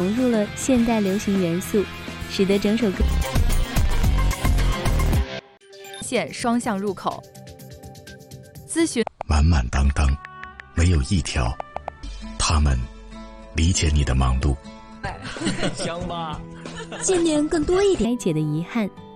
融入了现代流行元素，使得整首歌线双向入口。咨询满满当当，没有一条。他们理解你的忙碌。 香吧？ 见面更多一点，拆解的遗憾